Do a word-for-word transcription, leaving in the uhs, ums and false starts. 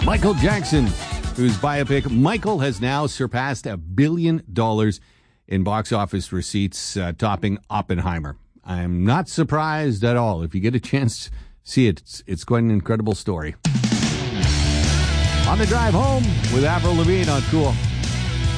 Michael Jackson, whose biopic Michael has now surpassed a billion dollars in box office receipts, uh, topping Oppenheimer. I'm not surprised at all. If you get a chance to see it, it's, it's quite an incredible story. On the drive home with Avril Lavigne on Cool.